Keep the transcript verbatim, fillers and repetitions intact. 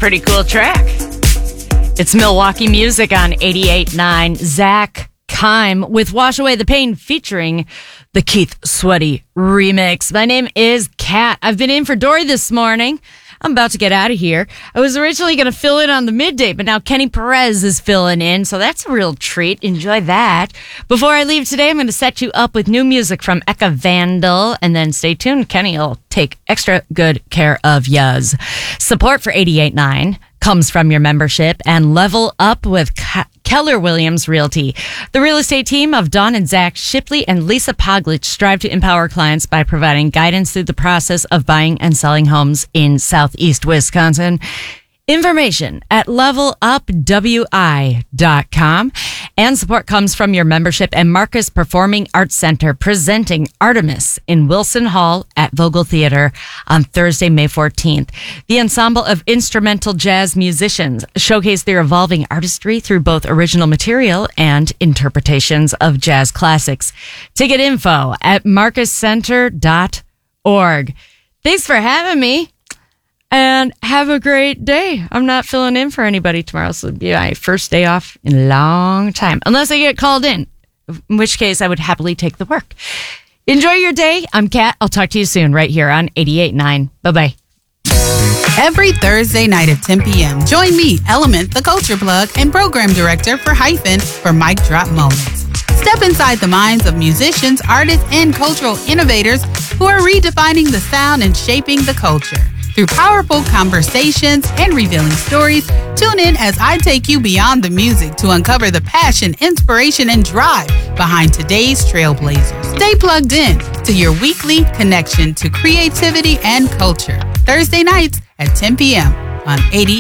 Pretty cool track. It's Milwaukee Music on eighty-eight point nine. Zach Kime with Wash Away the Pain featuring the Keith Sweaty remix. My name is Kat. I've been in for Dory this morning. I'm about to get out of here. I was originally going to fill in on the midday, but now Kenny Perez is filling in, so that's a real treat. Enjoy that. Before I leave today, I'm going to set you up with new music from Eka Vandal, and then stay tuned. Kenny will take extra good care of yas. Support for eighty-eight point nine comes from your membership and Level Up with Ke- Keller Williams Realty. The real estate team of Dawn and Zach Shipley and Lisa Poglich strive to empower clients by providing guidance through the process of buying and selling homes in Southeast Wisconsin. Information at level up w i dot com. And support comes from your membership and Marcus Performing Arts Center presenting Artemis in Wilson Hall at Vogel Theater on Thursday, May fourteenth. The ensemble of instrumental jazz musicians showcase their evolving artistry through both original material and interpretations of jazz classics. Ticket info at marcus center dot org. Thanks for having me. And have a great day. I'm not filling in for anybody tomorrow, so it'll be my first day off in a long time. Unless I get called in, in which case I would happily take the work. Enjoy your day. I'm Kat. I'll talk to you soon right here on eighty-eight point nine. Bye-bye. Every Thursday night at ten p.m., join me, Element, the Culture Plug, and Program Director for Hyphen for Mic Drop Moments. Step inside the minds of musicians, artists, and cultural innovators who are redefining the sound and shaping the culture. Through powerful conversations and revealing stories, tune in as I take you beyond the music to uncover the passion, inspiration, and drive behind today's trailblazers. Stay plugged in to your weekly connection to creativity and culture. Thursday nights at ten p.m. on eighty